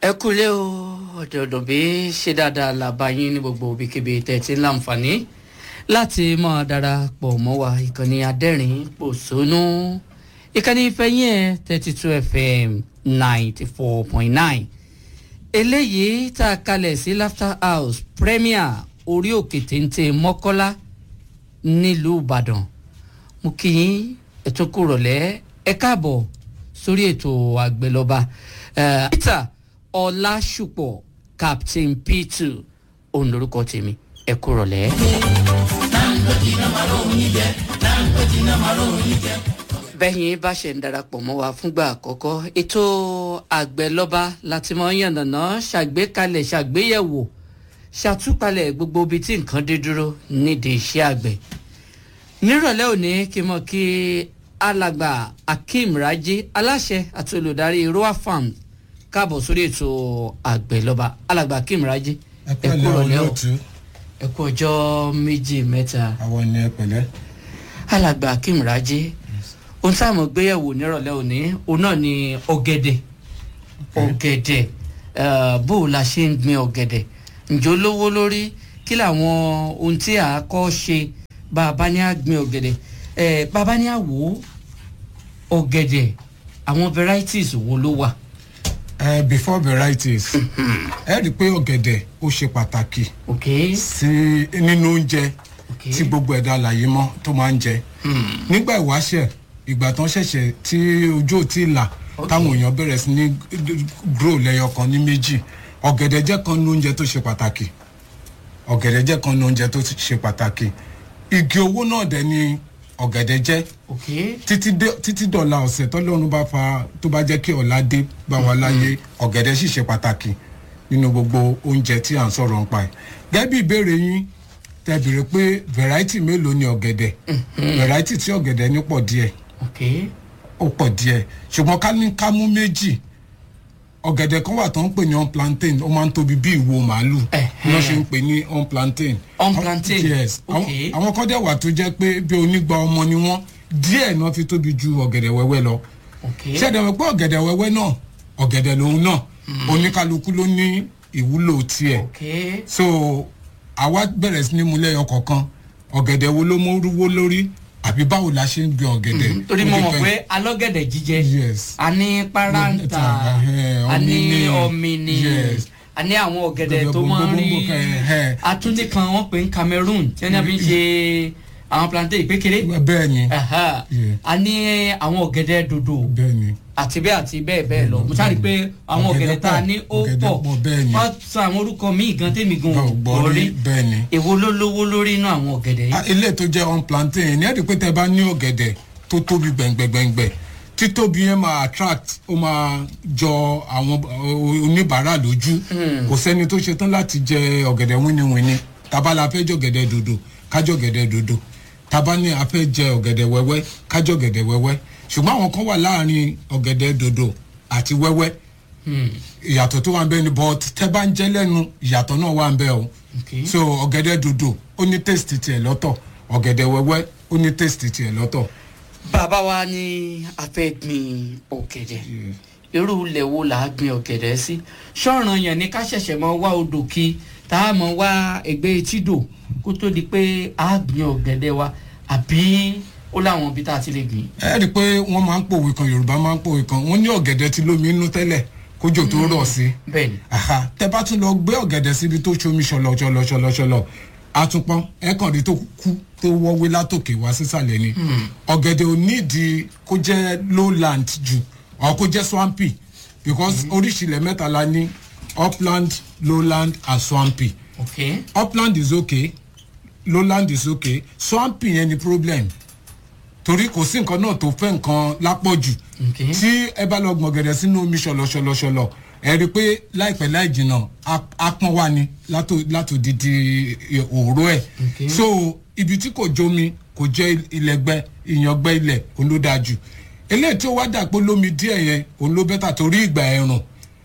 ẹ kúlẹ̀ o ọ̀dọ̀ọ̀dọ̀ bí ṣe dáadáa làbá yín ní gbogbo ibikíbi tẹ̀tí láǹfààní láti máa darapọ̀ mọ́ wa ìkànnì adẹ́rìn pòṣónú ìkànnì ìfẹ́yìn ẹ̀ 32 FM 94.9 eléyìí tá a kalẹ̀ sí Laughter House Premier orí òkè téńté Mọ́kọ́lá nílùú Ìbàdàn mo kí yín ẹ tún kú rọ̀lẹ́ ẹ káàbọ̀ sórí ètò àgbẹ̀lọba Peter Ọlásùpọ̀ Captain P2 òun lórúkọ tèmi ẹ kú rọ̀lẹ́. bẹ́yìn bá ṣe ń darapọ̀ mọ́ wa fúngbà àkọ́kọ́ ètò àgbẹ̀lọba láti mọ yànnàná ṣàgbékalẹ̀ ṣàgbéyẹ̀wò ṣàtúpalẹ̀ gbogbo ibi tí nǹkan dé dúró nídìí iṣẹ́ àgbẹ̀ nírọ̀lẹ́ òní kí mọ̀ kí alàgbà Akeem Raji aláṣẹ àti olùdarí Roa Farms káàbọ̀ sórí ètò àgbẹ̀lọba alàgbà Akeem Raji ẹ kú rọ̀lẹ́ o ẹ kú ọjọ́ méjì mẹ́ta. àwọn ni ẹ pẹ̀lẹ́. alàgbà Akeem Raji ohun tí a mọ̀ gbéyẹ̀wò nírọ̀lẹ́ òní òun náà ni ọ̀gẹ̀dẹ̀ ọ̀gẹ̀dẹ̀ bó o la ṣe ń gbin ọ̀gẹ̀dẹ̀ ǹjẹ́ ó lówó lórí kí làwọn ohun tí a kọ́ ṣe bá a bá ní a gbin ọ̀gẹ̀dẹ̀ bá a bá ní a wò ó ọ̀gẹ̀dẹ̀ àwọn varieties wo ló wà. Before varieties ẹ rí i pé ọ̀gẹ̀dẹ̀ ó ṣe pàtàkì sí nínú oúnjẹ tí gbogbo ẹ̀dá alààyè mọ́ tó máa ń jẹ nígbà ìwáṣẹ̀ ìgbà tán ṣẹ̀ṣẹ̀ tí ojú ò tí ì là táwọn èèyàn bẹ̀rẹ̀ sí ní grow lẹ́yọ kan ní méjì ọ̀gẹ̀dẹ̀ jẹ́ kan ní oúnjẹ tó ṣe pàtàkì ọ̀gẹ̀dẹ̀ jẹ́ kan ní oúnjẹ tó ṣe pàtàkì igi owó náà dẹ̀ ni ọ̀gẹ̀dẹ̀ jẹ́ títí dọ̀la ọ̀sẹ̀ tọ́lọ́run bá fa tó bá jẹ́ kí ọ̀la dé bá wa láyé ọ̀gẹ̀dẹ̀ sì ṣe pàtàkì nínú gbogbo oúnjẹ tí à ń sọ̀rọ̀ nípa ẹ̀ gẹ́gẹ́ bí ìbéèrè yín tẹ́ béèrè pé variety mélòó ni ọ̀gẹ̀dẹ̀ variety tí ọ̀gẹ̀dẹ̀ ní pọ̀ díẹ̀ ó pọ̀ díẹ̀ ṣùgbọ́n ká mú méjì ọ̀gẹ̀dẹ̀ kan wà tó ń pè ní on plantain ó máa ń tóbi bí ìwo màálù wọ́n ṣe ń pè ní on plantain. Yes àwọn kan dẹ̀ wà tó jẹ́ pé bí onígbà ọmọ ni wọ́n díẹ̀ náà fi tóbi ju ọ̀gẹ̀dẹ̀ wẹ́wẹ́ lọ. ṣẹ̀dẹ̀ wẹ̀ pé ọ̀gẹ̀dẹ̀ wẹ́wẹ́ náà ọ̀gẹ̀dẹ̀ lòun náà oníkálukú ló ní ìwúlò tiẹ̀. so àwa bẹ̀rẹ̀ sí ní mú lẹ́yọ kọ̀ọ̀kan ọ̀gẹ̀dẹ̀ wo ló mú wó lórí àbí báwo la ṣe ń gbin ọ̀gẹ̀dẹ̀. torí mo mọ̀ pé alọ́gẹ̀dẹ̀ jíjẹ a ní páráǹtà a ní ọ̀mìnì a ní àwọn ọ̀gẹ̀dẹ̀ tó máa ń rí atúndé kan wọ́n pè ní Cameroon tí wọ́n fi ń ṣe àwọn plantain ìpékeré. bẹ́ẹ̀ni. a ní àwọn ọ̀gẹ̀dẹ̀ dòdò àti bẹ́ẹ̀ bẹ́ẹ̀ lọ mo sáré pé àwọn ọ̀gẹ̀dẹ̀ tá a ní ó pọ̀ wọ́n sọ àwọn orúkọ míì gan tèmi gan gbọ́ rí èwo ló lówó lórí inú àwọn ọ̀gẹ̀dẹ̀ yìí. ilé tó jẹ́ on plantain ní ẹ̀rí pé tẹ́ bá ní ọ̀gẹ̀dẹ̀ tó tóbi gbẹ̀ngbẹ̀ngbẹ̀ títóbi yẹn máa attract ó máa jọ àwọn oníbàárà lójú kò sẹ́ni tó ṣetán láti jẹ ọ̀gẹ̀dẹ̀ wíníwíní tábà la fẹ́ jẹ ọ̀gẹ̀dẹ̀ dòdò kájọ ọ̀gẹ̀dẹ̀ dòdò tábà ní a fẹ́ jẹ ọ̀gẹ̀dẹ̀ wẹ́wẹ́ kájọ ọ̀gẹ̀dẹ̀ wẹ́wẹ́ ṣùgbọ́n àwọn kan wà láàrin ọ̀gẹ̀dẹ̀ dòdò àti wẹ́wẹ́ ìyàtọ̀ tó wà ń bẹ ni but tẹ́ bá ń jẹ lẹ́nu ìyàtọ̀ náà wà ń bẹ o so ọ̀gẹ̀dẹ̀ dòdò ó ní taste tiẹ̀ lọ́tọ̀ ọ̀gẹ̀dẹ̀ wẹ́wẹ́ ó ní taste tiẹ̀ lọ́tọ̀. bàbá wa ní a fẹ́ gbin ọ̀gẹ̀dẹ̀ irú ilẹ̀ wo là á gbin ọ̀gẹ̀dẹ̀ sí ṣọ́ọ̀ràn yẹn ni ká ṣẹ̀ṣẹ̀ mọ wá odò kí tá a mọ wá ẹgbẹ́ etídò kó tó di pé a gbin ọ̀gẹ̀dẹ̀ wa àbí ó láwọn ibi tá a ti lè gbìn. ẹ rí i pé wọ́n máa ń pòwe kan Yorùbá máa ń pòwe kan wọ́n ní ọ̀gẹ̀dẹ̀ ti lómi inú tẹ́lẹ̀ kójò tó rọ̀ sí. bẹ́ẹ̀ni. tẹ́ bá tún lọ gbé ọ̀gẹ̀dẹ̀ síbi tó ṣomi ṣọlọ àtúnpọ̀n ẹ kàn rí tó kú tó wọ́wé látòkè wá sísàlẹ̀ ni. ọ̀gẹ̀dẹ̀ ò nídìí kó jẹ́ lowland jù or kó jẹ́ swampy because oríṣìílẹ̀ mẹ́ta la ní upland lowland and swampy. Upland is okay lowland is okay swampy yẹn ni problem torí kò sí nǹkan náà tó fẹ́ nǹkan lápọ̀jù tí ẹ bá lọ gbọ̀n gẹ̀dẹ̀ sínú omi ṣọlọ ẹ rí i pé láìpẹ́ láì jìnnà apọ́n wà ní látòdìdí òró ẹ̀ so ibi tí kò jómi kò jẹ́ ilẹ̀gbẹ́ ìyàngbẹ́ ilẹ̀ òun ló dáa jù eléyìí tí ó wá dà pé lómi díẹ̀ yẹn òun ló bẹ́tà torí ìgbà ẹ̀rùn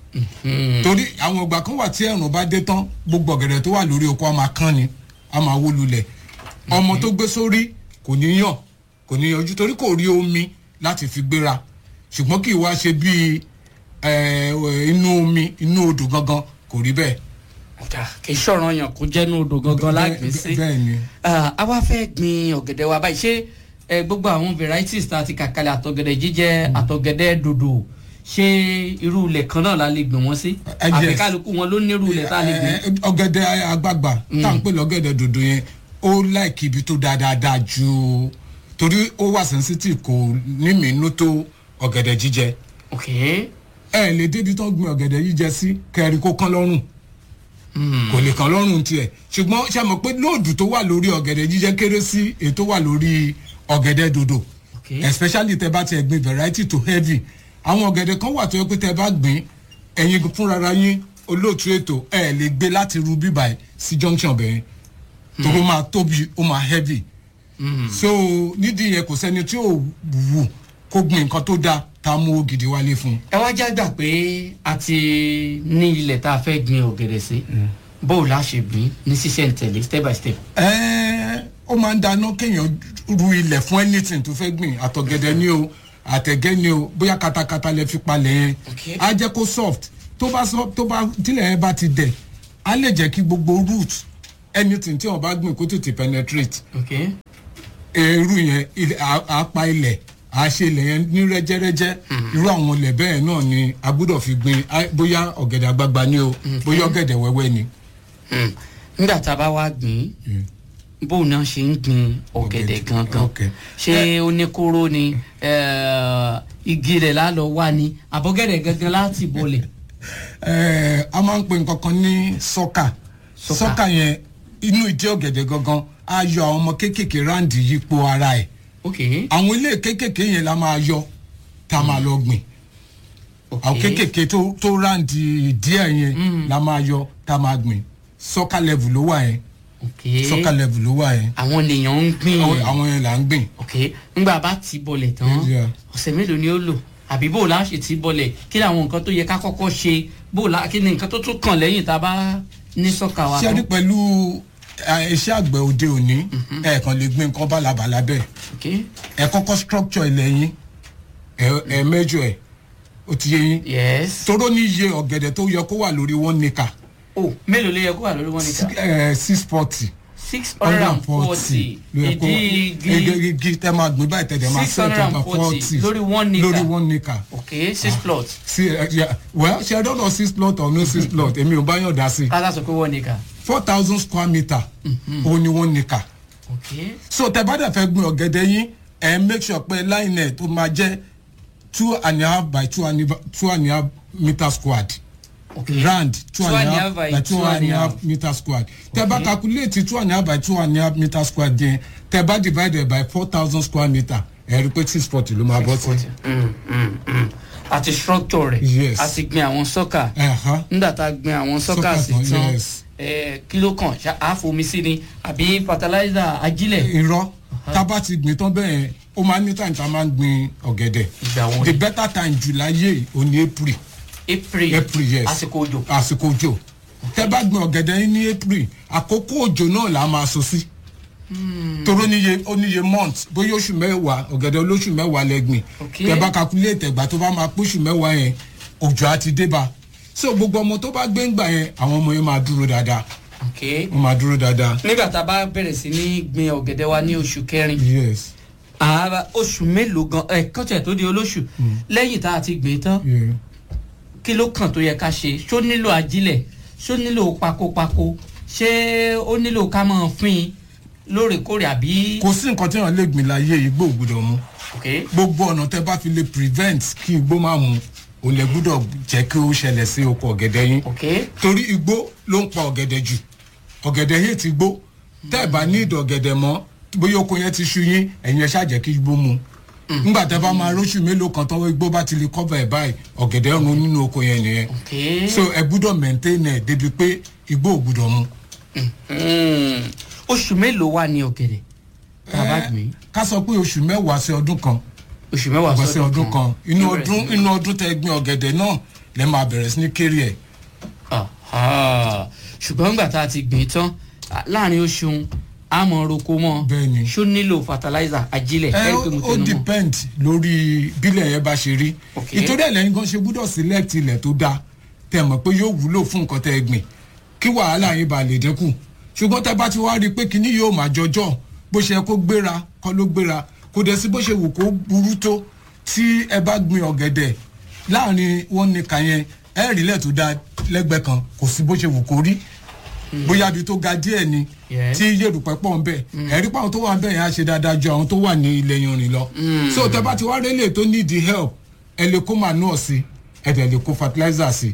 torí àwọn ìgbà kan wà tí ẹ̀rùn bá dé tán gbogbo ọ̀gẹ̀dẹ̀ tó wà lórí oko a máa kán ni a máa wó lulẹ̀ ọmọ tó gbé sórí kò ní yanjú torí kò rí omi láti fi gbéra ṣùgbọ́n kì í wá ṣe bíi inú omi inú odò gangan kò rí bẹ́ẹ̀. kì í ṣọ̀ràn yàn kó jẹ́ inú odò gangan lágbèé sí. bẹ́ẹ̀ ni. a wá fẹ́ gbin ọ̀gẹ̀dẹ̀ wa báyìí ṣé gbogbo àwọn varieties tá a ti kàkalẹ̀ àtọ̀gẹ̀dẹ̀ jíjẹ àtọ̀gẹ̀dẹ̀ dòdò ṣé irú ilẹ̀ kan náà la lè gbìn wọ́n sí àbí kálukú wọn ló ní irú ilẹ̀ tá a lè gbìn. ọ̀gẹ̀dẹ̀ àgbagbà tá à ń pè lọ́gẹ̀dẹ̀ dòdò yẹn ó láìkí ibi tó dáadáa ju torí ó wà sensitive kò ní mìínú tó ọ̀gẹ̀dẹ̀ jíjẹ. ẹ lè débi tó gbin ọ̀gẹ̀dẹ̀ jíjẹ sí kẹrin kó kán lọ́rùn kò lè kán lọ́rùn tiẹ̀ ṣùgbọ́n ṣe mọ̀ pé lóòdù tó wà lórí ọ̀gẹ̀dẹ̀ jíjẹ kéré sí èyí tó wà lórí ọ̀gẹ̀dẹ̀ dòdò especially tẹ bá tiẹ̀ gbin variety to heavy àwọn ọ̀gẹ̀dẹ̀ kan wà tó yẹ pé tẹ bá gbìn ẹ̀yin fúnra yín olóòtú ètò ẹ̀ lè gbé láti ru bíbà sí junction bẹ̀rẹ̀ tó kó máa tóbi ó máa heavy so nídìí yẹn kò sẹ́ni tí ò wù kó gbìn nǹkan tó dáa tá a mú owó gidi wálé fún. ẹ wá jágbà pé a ti ní ilẹ̀ tá a fẹ́ gbin ọ̀gẹ̀dẹ̀ sí bóò la ṣe gbìn ní ṣísẹ̀ntẹ̀lé step by step. ó máa ń dáná kéèyàn ru ilẹ̀ fún anything tó fẹ́ gbìn àtọ̀gẹ̀dẹ̀ ni o àtẹ̀gẹ́ ni o bóyá katakata lẹ fi palẹ̀ yẹn á jẹ́ kó soft tó bá tílẹ̀ yẹn bá ti dẹ̀ á lè jẹ́ kí gbogbo root anything tí wọ́n bá gbìn kó tètè penetrate. irú yẹn á pa ilẹ̀ á ṣe ilẹ̀ yẹn ní rẹ́jẹ́rẹ́jẹ́ irú àwọn ilẹ̀ bẹ́ẹ̀ náà ni a gbọ́dọ̀ fi gbìn bóyá ọ̀gẹ̀dẹ̀ àgbagbà ni o bóyá ọ̀gẹ̀dẹ̀ wẹ́wẹ́ ni. nígbà tá a bá wá gbìn bóun náà ṣe ń gbin ọ̀gẹ̀dẹ̀ gangan ṣé ó ní kóró ni igi rẹ̀ lálọ́ wá ni àbọ̀gẹ̀dẹ̀ gangan láti bolẹ̀. a máa ń pè nǹkan kan ní sọ́kà yẹn inú ìdí ọ̀gẹ̀dẹ̀ gangan á yọ àwọn ọmọ kéékèèké ráǹdì yípo ara ẹ̀ àwọn ilé kéékèèké yẹn la máa yọ tá a máa lọ gbìn àwọn kéékèèké tó ráǹdì díẹ̀ yẹn la máa yọ tá a máa gbìn sọ́kà level ló wà yẹn sọ́kà level ló wà yẹn. àwọn lèèyàn ń gbìn. àwọn yẹn là ń gbìn. ngbà bá ti bọlẹ̀ tán ọ̀sẹ̀ mélòó ni ó lò àbí bó la ṣe ti bọlẹ̀ kí ni àwọn nǹkan tó yẹ ká kọ́kọ́ ṣe kí ni nǹkan tó tún kàn lẹ́yìn tá a bá ní sọ́kà wa. ṣé a rí pẹ̀lú iṣẹ́ àgbẹ̀ òde òní ẹ̀ẹ̀kan lè gbìn nǹkan bálabàla bẹ́ẹ̀ ẹ̀ kọ́kọ́ structure ilẹ̀ yín ẹ̀ mẹ́jọ ẹ̀ ó ti yé yín toró ní iye ọ̀gẹ̀dẹ̀ tó yẹ kó wà lórí 1 acre. mélòó ló yẹ kó wà lórí 1 acre. 640. 640 igi tẹ máa gbé báyìí tẹ̀lé máa ṣe ìjọba 40 lórí 1 acre. ok 6 plot. well ṣe I don't know 6 plot or no 6 plot èmi ò bá yàn dá sí. ká sọ pé 1 acre. 4,000 square meter ó ní 1 acre. ok so tẹ bá dẹ̀ fẹ́ gbin ọ̀gẹ̀dẹ̀ yín ẹ̀ make sure pé line ẹ̀ tó máa jẹ́ 2.5 by 2.5 meter squared. Round 2.5 by 2.5 meter squared. Tẹ bá calculate 2.5 by 2.5 meter squared then tẹ bá divided by 4,000 square meter ẹ rí pé 640 ló máa bọ́ sí. àti structure rẹ̀ àti gbin àwọn sọ́kà nígbà tá a gbin àwọn sọ́kà sí tán kìló kan àfomi sí ni àbí fertilizer ajílẹ̀. irọ́ tá a bá ti gbìn tán bẹ́ẹ̀ ó máa ní time tá a máa ń gbin ọ̀gẹ̀dẹ̀ the better time July yìí ò ní April yes àsìkò òjò tẹ bá gbin ọ̀gẹ̀dẹ̀ yín ní April àkókò òjò náà là á máa so sí toró oníye month bóyá oṣù mẹ́wàá ọ̀gẹ̀dẹ̀ olóṣù mẹ́wàá lẹ́gbìn tẹ bá calculate ẹ̀gbà tó bá máa póṣù mẹ́wàá yẹn òjò á ti dé bá so gbogbo ọmọ tó bá gbé ń gbà yẹn àwọn ọmọ yẹn máa dúró dáadáa wọ́n máa dúró dáadáa. nígbà tá a bá bẹ̀rẹ̀ sí ní gbin ọ̀gẹ̀dẹ̀ wa ní oṣù kẹrin oṣù mélòó gan kọ́tẹ̀ tó di olóṣù lẹ́yìn tá a ti gbìn tán kí ló kàn tó yẹ ká ṣe ṣó nílò ajílẹ̀ ṣó nílò pakopako ṣé ó nílò ká máa fín lóòrèkóòrè àbí. kò sí nǹkan tí wọn lè gbìn láyé igbó gbọ́dọ̀ mu gbogbo ọ̀nà tẹ bá fi lè prevent kí igbó máa mu ò lè gbọ́dọ̀ jẹ́ kí ó ṣẹlẹ̀ sí oko ọ̀gẹ̀dẹ̀ yín torí igbó ló ń pa ọ̀gẹ̀dẹ̀ jù ọ̀gẹ̀dẹ̀ yìí ti gbó tẹ́ ẹ̀ bá ní ìdọ̀ ọ̀gẹ̀dẹ̀ mọ́ bóyá oko yẹn ti ṣú yín ẹ̀yin ẹ̀ ṣáàjẹ́ kí igbó mu nígbà tẹ́ bá máa róṣù mélòó kan tọ́wọ́ igbó bá ti lè cover ẹ̀ báyìí ọ̀gẹ̀dẹ̀ ọ̀run nínú oko yẹn nìyẹn so ẹ gbọ́dọ̀ maintain ẹ̀ débi pé igbó ò gbọ́dọ̀ mu. oṣù mélòó wà ní ọ̀gẹ̀dẹ̀ tàbá gbìn. ká sọ pé oṣù mẹ́wàá sí ọdún kan. oṣù mẹ́wàá sí ọdún kan inú ọdún tẹ́ gbìn ọ̀gẹ̀dẹ̀ náà lẹ́ máa bẹ̀rẹ̀ sí ní kéré ẹ̀. ṣùgbọ́n nígbà tá a ti gbìn tán láàrin oṣù àmọ́ roko mọ́ Bẹ́ẹ̀ni. ṣó nílò fertilizer ajílẹ̀. ó depend lórí bílẹ̀ yẹn bá ṣe rí ìtòrí ẹ̀ lẹ́yìn gan ṣe gbúdọ̀ select ilẹ̀ tó dáa tẹ̀ mọ̀ pé yóò wúlò fún nǹkan tẹ́ ẹ gbìn kí wàhálà yín bá lè dínkù ṣùgbọ́n tẹ́ bá ti wá rí i pé kinní yóò máa jọjọ́ bó ṣe kó gbéra kọ́ ló gbéra kò dẹ̀ sí bó ṣe wù kó burú tó tí ẹ bá gbin ọ̀gẹ̀dẹ̀ láàrin wọn ní kàn yẹn ẹ rí ilẹ̀ tó dáa lẹ́gbẹ̀ẹ́ kan kò sí bó ṣe wù kó rí bóyá ibi tó ga díẹ̀ ni tí yèrùpẹ̀ pọ̀ ń bẹ̀ ẹ̀rí pàwọn tó wà ń bẹ̀ yẹn á ṣe dáadáa ju àwọn tó wà ní ilẹ̀ yanrìn lọ. so tẹ́ bá ti wá rélé tó need help ẹ lè kó manure sí ẹ dẹ̀ lè kó fertilizer sí.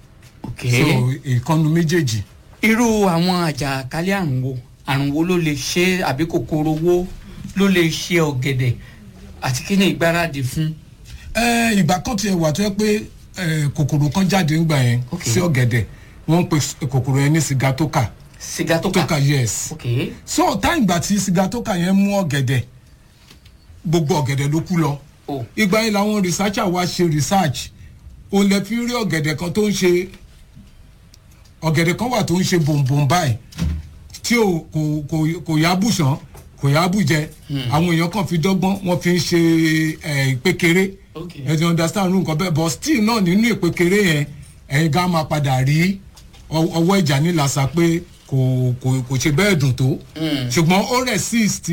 so ìkànnù méjèèjì. irú àwọn àjàkálẹ̀ àrùn wo ló lè ṣe àbí kòkòrò wo ló lè ṣe ọ̀gẹ̀dẹ̀ àti kí ni ìgbáradì fún. ìgbà kan tiẹ̀ wà tó yẹ pé kòkòrò kan jáde ńgbà yẹn sí ọ̀gẹ̀dẹ̀ wọ́n ń pe kòkòrò yẹn ní sigatoka. sigatoka yes. so táyì ìgbà tí sigatoka yẹn mú ọ̀gẹ̀dẹ̀ gbogbo ọ̀gẹ̀dẹ̀ ló kú lọ. ìgbà yẹn làwọn researcher wá ṣe research ó lè fi rí ọ̀gẹ̀dẹ̀ kan tó ń ṣe ọ̀gẹ̀dẹ̀ kan wà tó ń ṣe bòǹbòǹ báyìí tí kò yá bùsàn kò yá bùjẹ àwọn èèyàn kan fi dọ́gbọ́n wọ́n fi ń ṣe ìpékeré ẹ ti understand irú nǹkan bẹ́ẹ̀ but still náà nínú ìpékeré yẹn ẹ̀yin gan máa padà rí ọwọ́ ìjà nílàsà pé kò ṣe bẹ́ẹ̀ dùn tó ṣùgbọ́n ó resist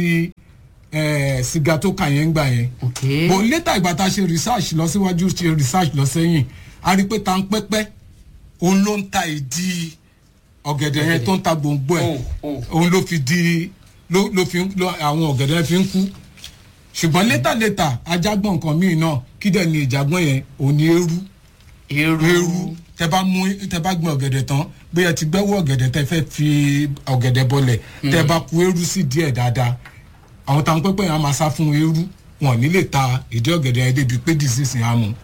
sìgá tó kà yẹn ń gbà yẹn but later ìgbà tá a ṣe research lọ síwájú ṣe research lọ sẹ́yìn a rí pé ta ń pẹ́pẹ́ òun ló ń ta ìdí ọ̀gẹ̀dẹ̀ yẹn tó ń ta gbòǹgbò ẹ̀ òun ló fi di àwọn ọ̀gẹ̀dẹ̀ fi ń kú ṣùgbọ́n later ajágbọ̀n nǹkan míì náà kí dẹ̀ ni ìjàgbọ́n yẹn òun ni eérú tẹ bá gbin ọ̀gẹ̀dẹ̀ tán bóyá ti gbẹ́wọ́ ọ̀gẹ̀dẹ̀ tẹ fẹ́ fi ọ̀gẹ̀dẹ̀ bọlẹ̀ tẹ bá ku eérú sí díẹ̀ dáadáa àwọn táwọn pẹ́pẹ́ yẹn á máa sá fún eérú wọn ní lè ta ìdí ọ̀gẹ̀dẹ̀ yẹn débi pé disease yẹn á mú.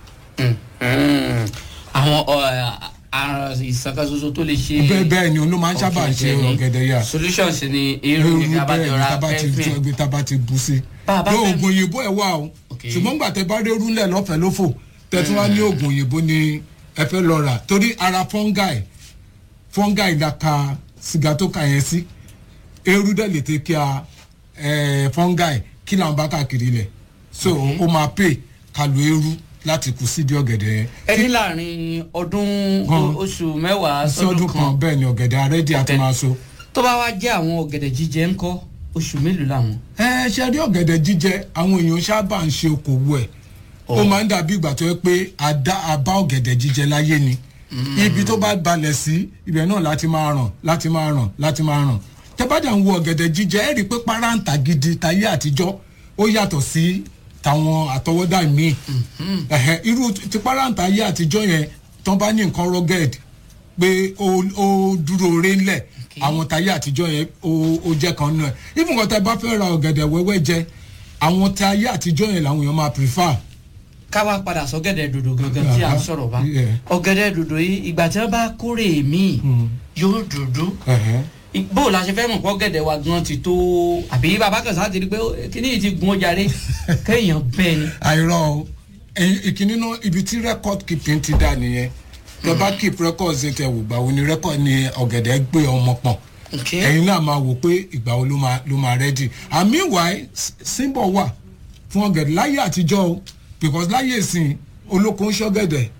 àwọn ìsàkàsoso tó lè ṣe. bẹ́ẹ̀ ni olú máa ń sábà ṣe ọ̀gẹ̀dẹ̀ yà. solutions ni eérú ní abájọra ẹ̀fín tábà ti bú sí. oògùn òyìnbó ẹ̀ wà o ṣùgbọ́n gbà tẹ bá rí eérú lẹ̀ lọ́fẹ̀ẹ́ lófò tẹ̀tún wá ní oògùn òyìnbó ni ẹ fẹ́ lọ rà torí ara fungi la ka sìgá tó ka yẹn sí eérú dẹ̀ lè tẹ́ kí a fungi kí làwọn bá káàkiri lẹ̀ so ó máa pè kalu eérú láti kù sídìí ọ̀gẹ̀dẹ̀ yẹn. ẹni láàrin ọdún oṣù mẹ́wàá sọdún kan bẹ́ẹ̀ ni ọ̀gẹ̀dẹ̀ arẹ́dí àti máa so. tó bá wá jẹ́ àwọn ọ̀gẹ̀dẹ̀ jíjẹ ńkọ́ oṣù mélòó làwọn. ṣe rí ọ̀gẹ̀dẹ̀ jíjẹ àwọn èèyàn sábà ń ṣe okòwò ẹ̀ ó máa ń dàbí ìgbà tó yẹ pé àbá ọ̀gẹ̀dẹ̀ jíjẹ láyé ni ibi tó bá balẹ̀ sí ibẹ̀ náà láti máa ràn tẹ́ bá dà ń wo ọ̀gẹ̀dẹ̀ jíjẹ ẹ̀ rí i pé páráǹtà gidi tayé àtijọ́ ó yàtọ̀ sí tàwọn àtọwọ́dá míì irú ti páráǹtà ayé àtijọ́ yẹn tán bá ní nǹkan rugged pé ó dúró re ńlẹ̀ àwọn tayé àtijọ́ yẹn ó jẹ́ kan nù ẹ̀ even kan tẹ́ bá fẹ́ ra ọ̀gẹ̀dẹ̀ wẹ́wẹ́ jẹ àwọn tayé àtijọ́ yẹn làwọn èèyàn máa prefer. ká wá padà sọ́gẹ̀dẹ̀ dòdò gangan tí à ń sọ̀rọ̀ bá ọ̀gẹ̀dẹ̀ dòdò yìí ìgbà tí wọ́n bá kórè míì yóò dúdú bó la ṣe fẹ́ mọ̀ pọ́ gẹ̀dẹ̀ wa gan ti tó àbí bàbá kan sáà ti rí pé kíní yìí ti gun ọjàre kéèyàn bẹ́ẹ̀ ni. àìrọ ìkíní náà ibi tí record keeping ti dà nìyẹn tẹ bá keep records tẹ wò gbà wo ni record ni ọ̀gẹ̀dẹ̀ gbé ọmọ pọ̀n ẹ̀yin náà máa wò pé ìgbà wo ló máa ready and meanwhile symbol wà fún ọ̀gẹ̀dẹ̀ láyé àtijọ́ o because láyé ìsìn olóko ń ṣọ́gẹ̀dẹ̀